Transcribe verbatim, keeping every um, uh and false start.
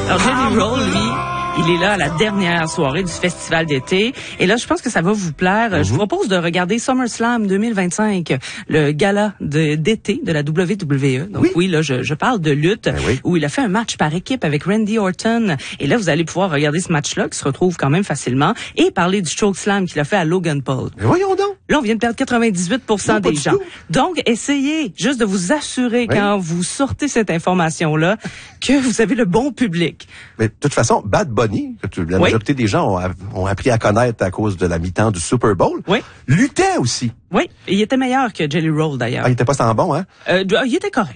Alors, Jelly Roll, lui, il est là à la dernière soirée du festival d'été. Et là, je pense que ça va vous plaire. Mm-hmm. Je vous propose de regarder SummerSlam deux mille vingt-cinq, le gala de, d'été de la W W E. Donc oui, oui là, je, je parle de lutte, ben oui. où il a fait un match par équipe avec Randy Orton. Et là, vous allez pouvoir regarder ce match-là, qui se retrouve quand même facilement, et parler du chokeslam qu'il a fait à Logan Paul. Mais voyons donc! Là, on vient de perdre quatre-vingt-dix-huit pour cent non, des gens. Tout. Donc, essayez juste de vous assurer, oui. quand vous sortez cette information-là, que vous avez le bon public. Mais de toute façon, Bad Bunny, que la majorité oui. des gens ont, ont appris à connaître à cause de la mi-temps du Super Bowl, oui. luttait aussi. Oui, il était meilleur que Jelly Roll, d'ailleurs. Ah, il était pas sans bon, hein? Euh, il était correct.